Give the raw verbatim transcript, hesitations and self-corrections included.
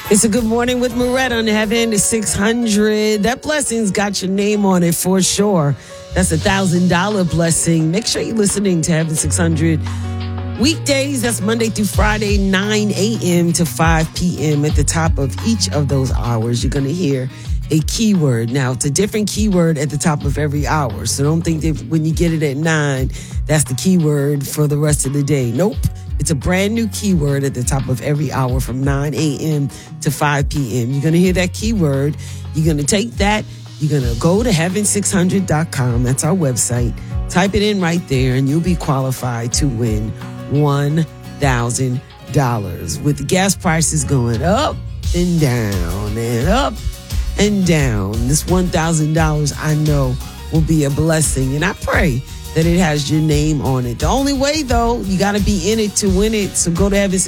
It's a good morning with Moretta on Heaven six hundred. That blessing's got your name on it for sure. That's a one thousand dollars blessing. Make sure you're listening to Heaven six hundred. Weekdays, that's Monday through Friday, nine a.m. to five p.m. At the top of each of those hours, you're going to hear a keyword. Now, it's a different keyword at the top of every hour. So don't think that when you get it at nine, that's the keyword for the rest of the day. Nope. It's a brand new keyword at the top of every hour from nine a.m. to five p.m. You're going to hear that keyword. You're going to take that. You're going to go to heaven six hundred dot com. That's our website. Type it in right there, and you'll be qualified to win one thousand dollars. With the gas prices going up and down and up and down, this one thousand dollars I know will be a blessing. And I pray that it has your name on it. The only way, though, you got to be in it to win it. So go to Heaven